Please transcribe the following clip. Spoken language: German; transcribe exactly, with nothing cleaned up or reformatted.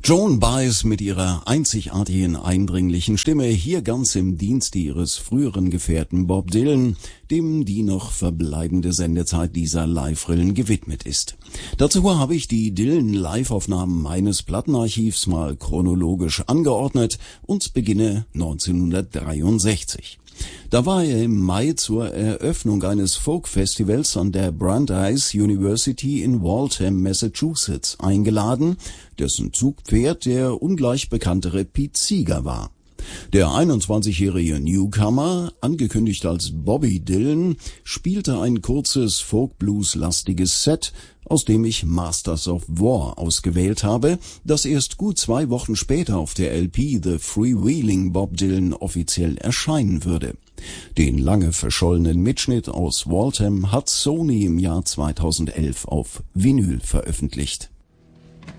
Joan Baez mit ihrer einzigartigen, eindringlichen Stimme, hier ganz im Dienste ihres früheren Gefährten Bob Dylan, dem die noch verbleibende Sendezeit dieser Live-Rillen gewidmet ist. Dazu habe ich die Dylan-Live-Aufnahmen meines Plattenarchivs mal chronologisch angeordnet und beginne neunzehnhundertdreiundsechzig. Da war er im Mai zur Eröffnung eines Folk-Festivals an der Brandeis University in Waltham, Massachusetts, eingeladen, dessen Zugpferd der ungleich bekanntere Pete Seeger war. Der einundzwanzigjährige Newcomer, angekündigt als Bobby Dylan, spielte ein kurzes Folk-Blues-lastiges Set, aus dem ich Masters of War ausgewählt habe, das erst gut zwei Wochen später auf der L P The Freewheeling Bob Dylan offiziell erscheinen würde. Den lange verschollenen Mitschnitt aus Waltham hat Sony im Jahr zweitausendelf auf Vinyl veröffentlicht.